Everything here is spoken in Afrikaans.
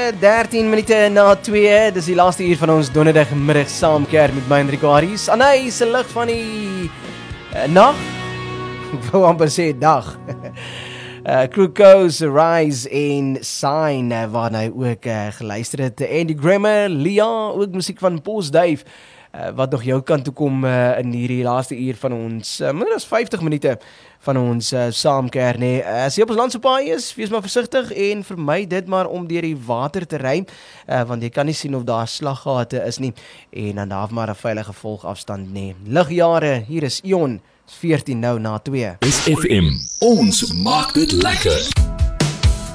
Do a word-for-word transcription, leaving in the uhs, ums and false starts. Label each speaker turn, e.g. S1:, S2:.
S1: dertien minute na twee, dis die laaste uur van ons donderdagmiddag saamkeer met my Hendrik Aries. Anay se lig van die uh, nag. Ek wou amper sê dag. uh, Kruko's Rise en Sign, uh, waarna hy ook uh, geluister het. Andy Grammer, Leon, ook musiek van Pos Dave. Uh, wat nog jou kant toe kom uh, in hierdie laaste uur van ons, uh, minder as vyftig minute van ons uh, saamkeer, nee. Uh, as jy op ons land so paai is, wees maar versigtig en vermy dit maar om deur die water te ry, uh, want jy kan nie sien of daar slaggate is nie, en dan daar maar 'n veilige volgafstand, nee. Ligjare, hier is Ion, veertien nou na twee.
S2: S F M, ons maak dit lekker.